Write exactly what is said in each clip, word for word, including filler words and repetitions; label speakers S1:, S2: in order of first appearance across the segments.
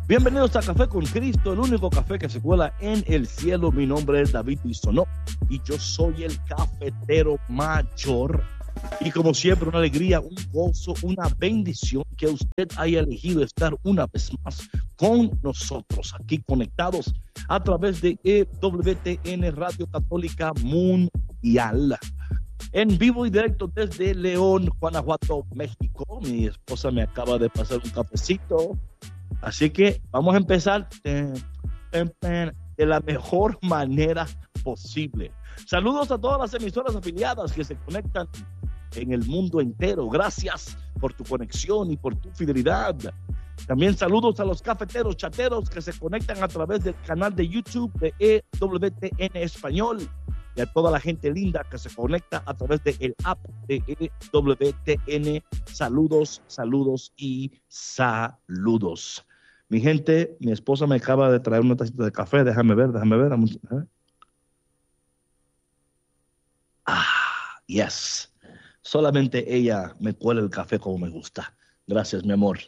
S1: Bienvenidos a Café con Cristo, el único café que se cuela en el cielo. Mi nombre es David Bisonó y yo soy el cafetero mayor. Y como siempre, una alegría, un gozo, una bendición que usted haya elegido estar una vez más con nosotros aquí conectados a través de E W T N Radio Católica Mundial. En vivo y directo desde León, Guanajuato, México. Mi esposa me acaba de pasar un cafecito. Así que vamos a empezar de, de, de la mejor manera posible. Saludos a todas las emisoras afiliadas que se conectan en el mundo entero. Gracias por tu conexión y por tu fidelidad. También saludos a los cafeteros chateros que se conectan a través del canal de YouTube de E W T N Español. Y a toda la gente linda que se conecta a través del app de E W T N. Saludos, saludos y saludos. Mi gente, mi esposa me acaba de traer una tacita de café. Déjame ver, déjame ver. Ah, yes. Solamente ella me cuela el café como me gusta. Gracias, mi amor.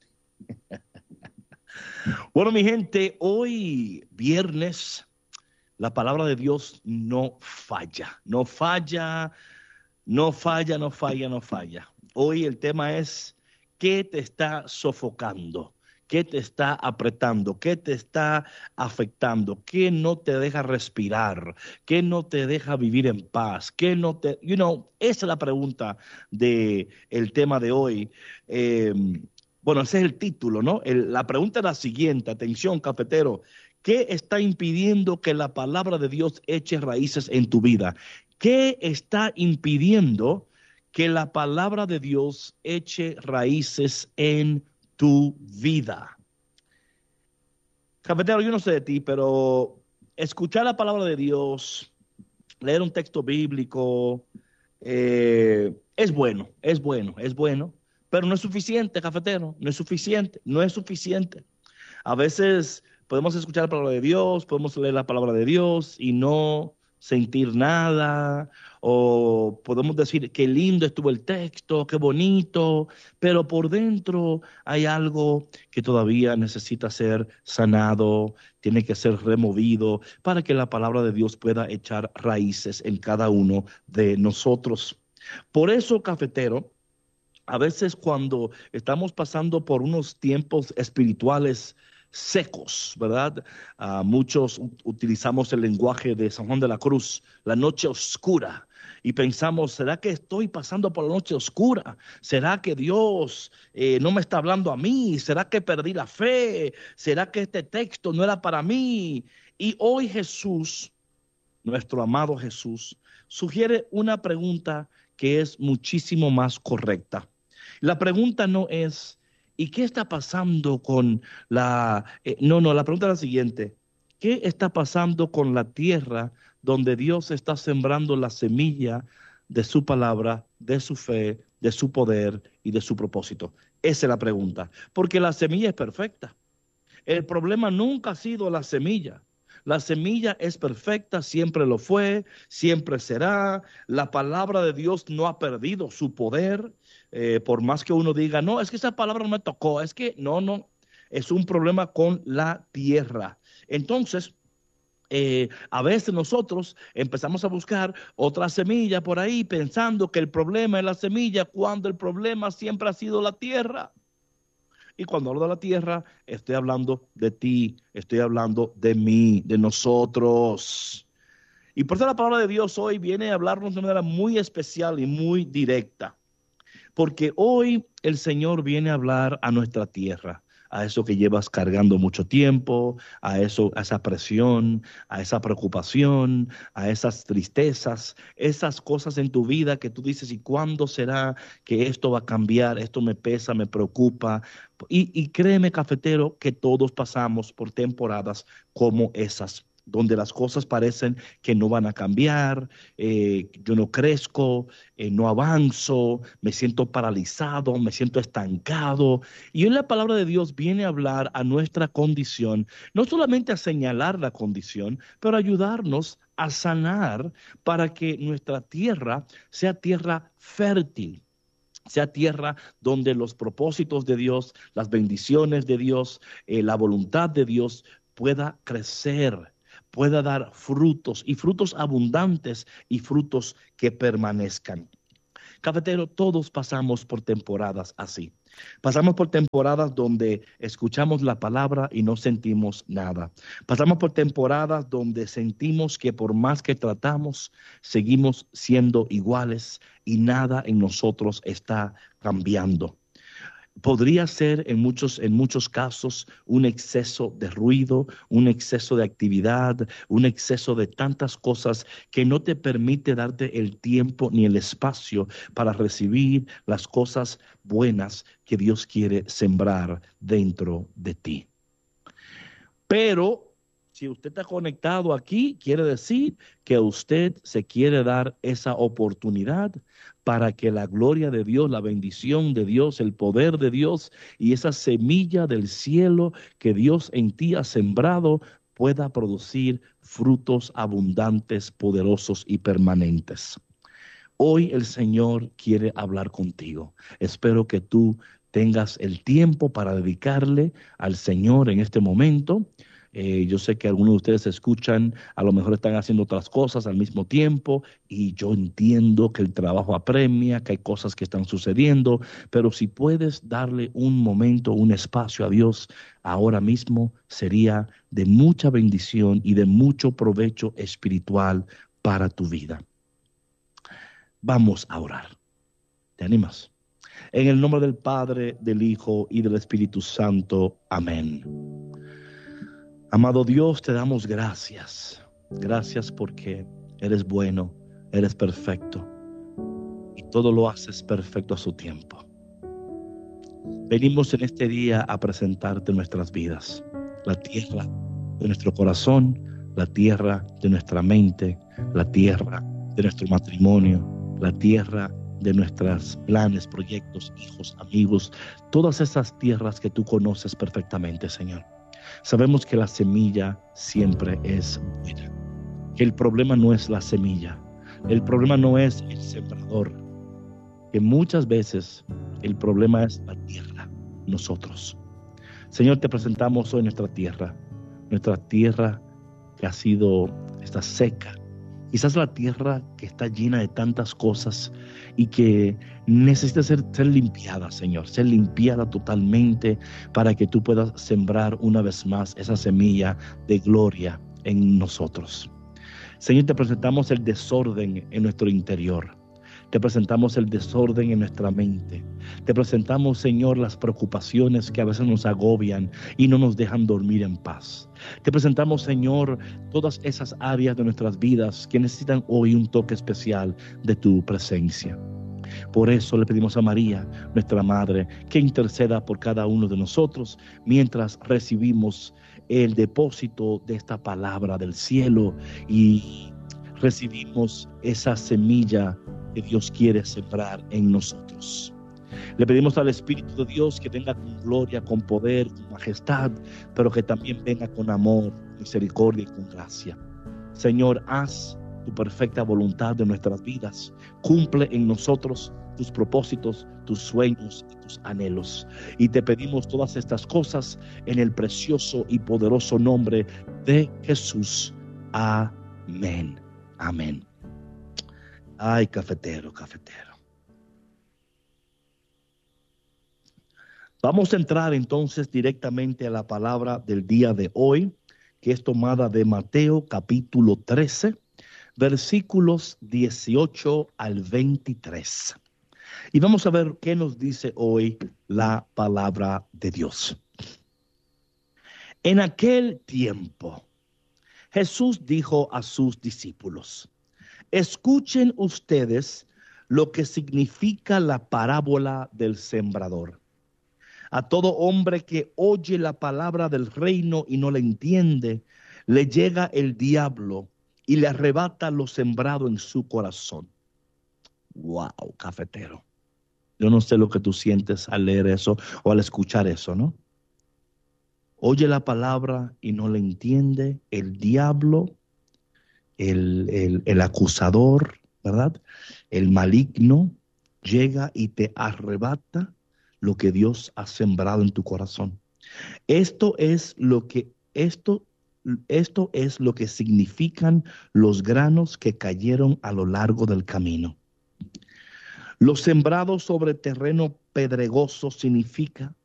S1: Bueno, mi gente, hoy viernes, la palabra de Dios no falla. No falla, no falla, no falla, no falla. Hoy el tema es: ¿qué te está sofocando? ¿Qué te está apretando? ¿Qué te está afectando? ¿Qué no te deja respirar? ¿Qué no te deja vivir en paz? ¿Qué no te, you know, esa es la pregunta del tema de hoy. Eh, bueno, ese es el título, ¿no? El, la pregunta es la siguiente. Atención, cafetero. ¿Qué está impidiendo que la palabra de Dios eche raíces en tu vida? ¿Qué está impidiendo que la palabra de Dios eche raíces en tu vida? tu vida? Cafetero, yo no sé de ti, pero escuchar la palabra de Dios, leer un texto bíblico, eh, es bueno, es bueno, es bueno, pero no es suficiente, cafetero, no es suficiente, no es suficiente. A veces podemos escuchar la palabra de Dios, podemos leer la palabra de Dios y no sentir nada, o podemos decir qué lindo estuvo el texto, qué bonito, pero por dentro hay algo que todavía necesita ser sanado, tiene que ser removido para que la palabra de Dios pueda echar raíces en cada uno de nosotros. Por eso, cafetero, a veces cuando estamos pasando por unos tiempos espirituales secos, ¿verdad? Uh, muchos utilizamos el lenguaje de San Juan de la Cruz, la noche oscura, y pensamos, ¿será que estoy pasando por la noche oscura? ¿Será que Dios eh, no me está hablando a mí? ¿Será que perdí la fe? ¿Será que este texto no era para mí? Y hoy Jesús, nuestro amado Jesús, sugiere una pregunta que es muchísimo más correcta. La pregunta no es: ¿y qué está pasando con la...? Eh, no, no, la pregunta es la siguiente: ¿qué está pasando con la tierra donde Dios está sembrando la semilla de su palabra, de su fe, de su poder y de su propósito? Esa es la pregunta, porque la semilla es perfecta. El problema nunca ha sido la semilla. La semilla es perfecta, siempre lo fue, siempre será. La palabra de Dios no ha perdido su poder. Eh, por más que uno diga, no, es que esa palabra no me tocó, es que no, no, es un problema con la tierra. Entonces, eh, a veces nosotros empezamos a buscar otra semilla por ahí pensando que el problema es la semilla, cuando el problema siempre ha sido la tierra. Y cuando hablo de la tierra, estoy hablando de ti, estoy hablando de mí, de nosotros. Y por eso la palabra de Dios hoy viene a hablarnos de una manera muy especial y muy directa. Porque hoy el Señor viene a hablar a nuestra tierra, a eso que llevas cargando mucho tiempo, a eso, a esa presión, a esa preocupación, a esas tristezas, esas cosas en tu vida que tú dices, ¿y cuándo será que esto va a cambiar? Esto me pesa, me preocupa. Y, y créeme, cafetero, que todos pasamos por temporadas como esas, donde las cosas parecen que no van a cambiar, eh, yo no crezco, eh, no avanzo, me siento paralizado, me siento estancado. Y hoy la palabra de Dios viene a hablar a nuestra condición, no solamente a señalar la condición, pero a ayudarnos a sanar para que nuestra tierra sea tierra fértil. sea tierra donde los propósitos de Dios, las bendiciones de Dios, eh, la voluntad de Dios pueda crecer, pueda dar frutos y frutos abundantes y frutos que permanezcan. Cafetero, todos pasamos por temporadas así. Pasamos por temporadas donde escuchamos la palabra y no sentimos nada. Pasamos por temporadas donde sentimos que por más que tratamos, seguimos siendo iguales y nada en nosotros está cambiando. Podría ser en muchos, en muchos casos un exceso de ruido, un exceso de actividad, un exceso de tantas cosas que no te permite darte el tiempo ni el espacio para recibir las cosas buenas que Dios quiere sembrar dentro de ti. Pero si usted está conectado aquí, quiere decir que usted se quiere dar esa oportunidad para que la gloria de Dios, la bendición de Dios, el poder de Dios y esa semilla del cielo que Dios en ti ha sembrado pueda producir frutos abundantes, poderosos y permanentes. Hoy el Señor quiere hablar contigo. Espero que tú tengas el tiempo para dedicarle al Señor en este momento. Eh, yo sé que algunos de ustedes escuchan, a lo mejor están haciendo otras cosas al mismo tiempo y yo entiendo que el trabajo apremia, que hay cosas que están sucediendo, pero si puedes darle un momento, un espacio a Dios ahora mismo, sería de mucha bendición y de mucho provecho espiritual para tu vida. Vamos a orar. ¿Te animas? En el nombre del Padre, del Hijo y del Espíritu Santo. Amén. Amado Dios, te damos gracias. Gracias porque eres bueno, eres perfecto y todo lo haces perfecto a su tiempo. Venimos en este día a presentarte nuestras vidas, la tierra de nuestro corazón, la tierra de nuestra mente, la tierra de nuestro matrimonio, la tierra de nuestros planes, proyectos, hijos, amigos, todas esas tierras que tú conoces perfectamente, Señor. Sabemos que la semilla siempre es buena, que el problema no es la semilla, el problema no es el sembrador, que muchas veces el problema es la tierra, nosotros. Señor, te presentamos hoy nuestra tierra, nuestra tierra que ha sido, está seca, quizás la tierra que está llena de tantas cosas y que necesita ser, ser limpiada, Señor, ser limpiada totalmente para que tú puedas sembrar una vez más esa semilla de gloria en nosotros. Señor, te presentamos el desorden en nuestro interior. Te presentamos el desorden en nuestra mente. Te presentamos, Señor, las preocupaciones que a veces nos agobian y no nos dejan dormir en paz. Te presentamos, Señor, todas esas áreas de nuestras vidas que necesitan hoy un toque especial de tu presencia. Por eso le pedimos a María, nuestra Madre, que interceda por cada uno de nosotros mientras recibimos el depósito de esta palabra del cielo y recibimos esa semilla que Dios quiere sembrar en nosotros. Le pedimos al Espíritu de Dios que venga con gloria, con poder, con majestad, pero que también venga con amor, misericordia y con gracia. Señor, haz tu perfecta voluntad de nuestras vidas. Cumple en nosotros tus propósitos, tus sueños y tus anhelos. Y te pedimos todas estas cosas en el precioso y poderoso nombre de Jesús. Amén. Amén. Ay, cafetero, cafetero. Vamos a entrar entonces directamente a la palabra del día de hoy, que es tomada de Mateo capítulo trece, versículos dieciocho al veintitrés. Y vamos a ver qué nos dice hoy la palabra de Dios. En aquel tiempo, Jesús dijo a sus discípulos: escuchen ustedes lo que significa la parábola del sembrador. A todo hombre que oye la palabra del reino y no la entiende, le llega el diablo y le arrebata lo sembrado en su corazón. Wow, cafetero. Yo no sé lo que tú sientes al leer eso o al escuchar eso, ¿no? Oye la palabra y no la entiende, el diablo, el, el, el acusador, ¿verdad? El maligno llega y te arrebata lo que Dios ha sembrado en tu corazón. Esto es lo que esto esto es lo que significan los granos que cayeron a lo largo del camino. Los sembrados sobre terreno pedregoso significa